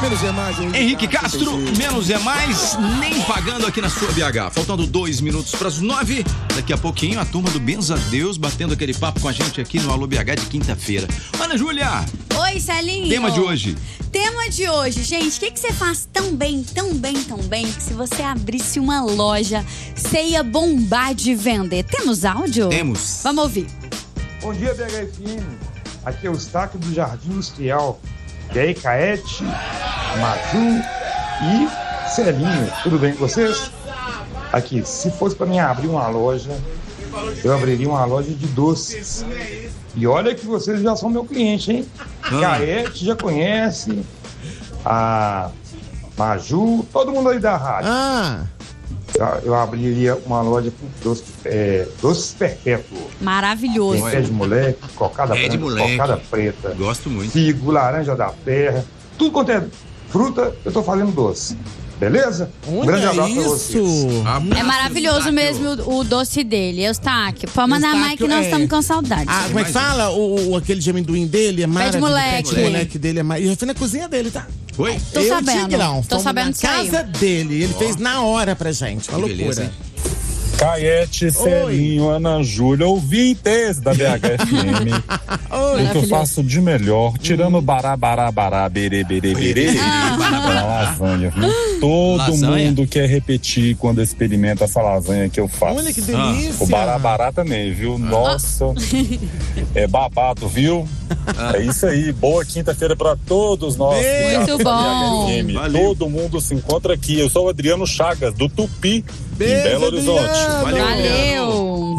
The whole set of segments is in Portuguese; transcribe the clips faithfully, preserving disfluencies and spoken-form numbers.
Menos é mais, Henrique, Henrique Castro, menos é mais, nem pagando aqui na sua B H. Faltando dois minutos para as nove. Daqui a pouquinho, a turma do Benza Deus batendo aquele papo com a gente aqui no Alô B H de quinta-feira. Ana Júlia! Oi, Celinho! Tema de hoje. Tema de hoje, gente, o que, que você faz tão bem, tão bem, tão bem, que se você abrisse uma loja, você ia bombar de vender? Temos áudio? Temos. Vamos ouvir. Bom dia, B H F M. Aqui é o Eustáquio do Jardim Industrial. E aí, Caete, Maju e Celinho. Tudo bem com vocês? Aqui, se fosse para mim abrir uma loja, eu abriria uma loja de doces. E olha que vocês já são meu cliente, hein? Ah. Caete já conhece, a Maju, todo mundo aí da rádio. Ah, Eu, eu abriria uma loja com doces, é, doces perpétuos. Maravilhoso. Pé de moleque, cocada Pé de branca, moleque. cocada preta, Gosto muito. figo, laranja da terra, tudo quanto é fruta, eu tô fazendo doce. Beleza? Um grande olha abraço pra isso. vocês. É maravilhoso mesmo o, o doce dele, Eustáquio. Pode mandar mais que nós é. estamos com saudade. Ah, como é que fala? O, o- aquele de amendoim dele é maravilhoso. moleque. Pé de moleque dele é maravilhoso. E eu fui na cozinha dele, tá? Oi? Tô eu sabendo. e Tigrão. Tô Fomos sabendo na que saiu. casa dele. Ele fez na hora pra gente. Uma Que loucura. beleza, hein? Caete, Celinho, Ana Júlia, ouvintes da B H F M. O que eu faço de melhor, tirando o bará, bará, bará, berê, berê, berê, é a lasanha, viu? Todo Lasanha? mundo quer repetir quando experimenta essa lasanha que eu faço. Olha que delícia. O bará, bará também, viu? Nossa, é babado, viu? É isso aí, boa quinta-feira pra todos nós. Muito ligados da bom. B H F M. Valeu. Todo mundo se encontra aqui. Eu sou o Adriano Chagas, do Tupi, Beijo, em Belo Horizonte. Adriano. Valeu. Valeu.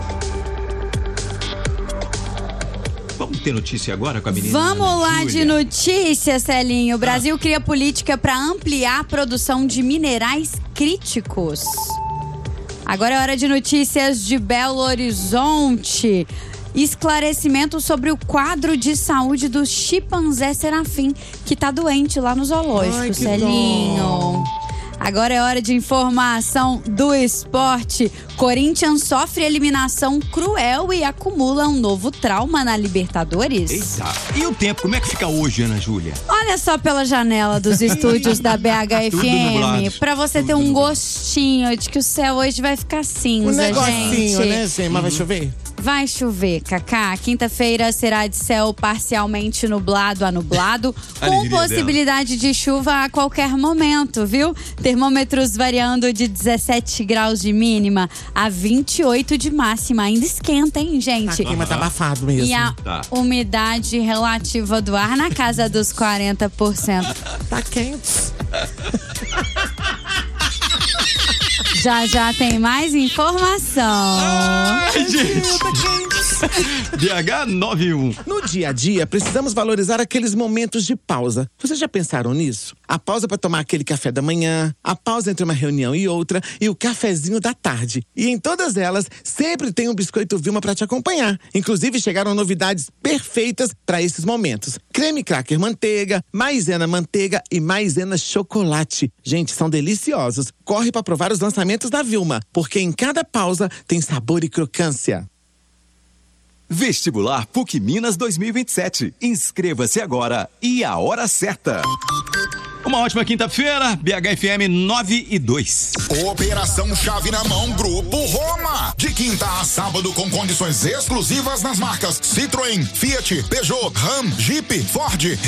Vamos ter notícia agora com a menina Vamos Ana lá Júlia? de notícia, Celinho. O Brasil cria política para ampliar a produção de minerais críticos. Agora é hora de notícias de Belo Horizonte. Esclarecimento sobre o quadro de saúde do chimpanzé Serafim, que tá doente lá no zoológico, Ai, que Celinho. dó. Agora é hora de informação do esporte. Corinthians sofre eliminação cruel e acumula um novo trauma na Libertadores. Eita. E o tempo, como é que fica hoje, Ana Júlia? Olha só pela janela dos estúdios da B H F Tudo nublado. M, pra você ter um gostinho de que o céu hoje vai ficar cinza, Um negocinho, gente. né, Zé? Mas vai chover? Vai chover, Cacá. Quinta-feira será de céu parcialmente nublado a nublado, com Alegria possibilidade de chuva a qualquer momento, viu? Termômetros variando de dezessete graus de mínima a vinte e oito de máxima. Ainda esquenta, hein, Tá, gente? o clima tá abafado mesmo. E a Tá. umidade relativa do ar na casa dos quarenta por cento. Tá quente. Já já tem mais informação. Ai, gente. B H nove um. No dia a dia, precisamos valorizar aqueles momentos de pausa. Vocês já pensaram nisso? A pausa para tomar aquele café da manhã, a pausa entre uma reunião e outra e o cafezinho da tarde. E em todas elas, sempre tem um Biscoito Vilma para te acompanhar. Inclusive, chegaram novidades perfeitas para esses momentos. Creme cracker manteiga, maisena manteiga e maisena chocolate. Gente, são deliciosos. Corre para provar os lançamentos da Vilma, porque em cada pausa tem sabor e crocância. Vestibular PUC Minas dois mil e vinte e sete. Inscreva-se agora e a hora certa. Uma ótima quinta-feira, B H F M nove e dois. Operação Chave na Mão Grupo Roma. De quinta a sábado com condições exclusivas nas marcas Citroën, Fiat, Peugeot, Ram, Jeep, Ford.